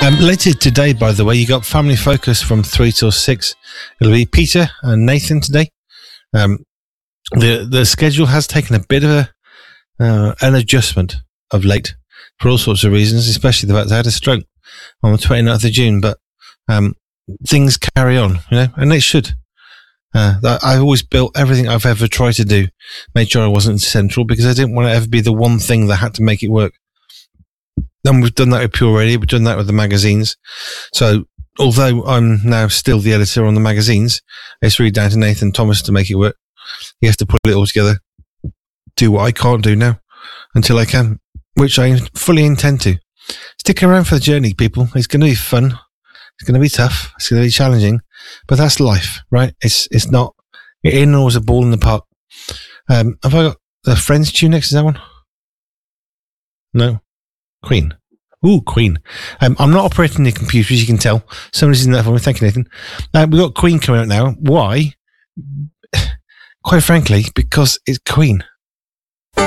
Later today, by the way, you got Family Focus from 3 till 6. It'll be Peter and Nathan today. The schedule has taken a bit of an adjustment of late for all sorts of reasons, especially the fact I had a stroke on the 29th of June. But things carry on, and they should. I've always built everything I've ever tried to do, made sure I wasn't central because I didn't want to ever be the one thing that had to make it work. And we've done that with Pure Radio. We've done that with the magazines. So although I'm now still the editor on the magazines, it's really down to Nathan Thomas to make it work. He has to put it all together, do what I can't do now until I can, which I fully intend to. Stick around for the journey, people. It's going to be fun. It's going to be tough. It's going to be challenging, but that's life, right? It's not, it ain't always a ball in the park. Have I got the Friends tune next? Is that one? No. Queen. Ooh, Queen. I'm not operating the computer, as you can tell. Somebody's in that for me. Thank you, Nathan. We've got Queen coming out now. Why? Quite frankly, because it's Queen.